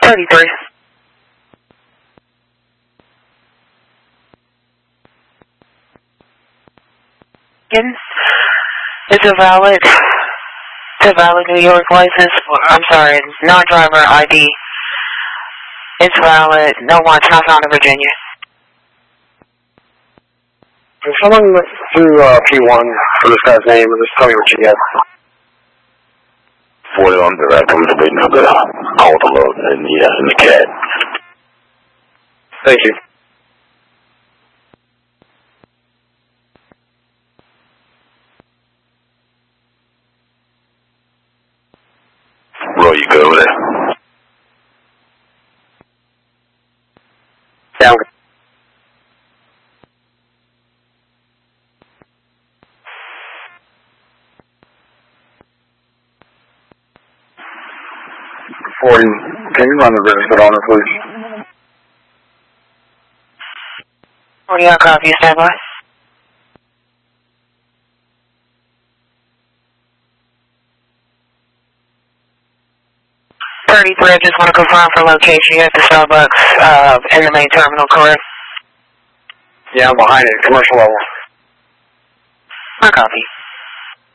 33. It's a valid New York license. I'm sorry, non-driver ID. It's valid. No one's not found in Virginia. Can someone look through P1 for this guy's name and just tell me what you get? 40 on direct. I'm just waiting for the call to load and in the CAD. Thank you. Roy, you good over there? Yeah, I'm good. Can you run the register on her, please? 40 on copy, stand by. I just want to confirm for location. You're at the Starbucks in the main terminal, correct? Yeah, I'm behind it, commercial level. I copy.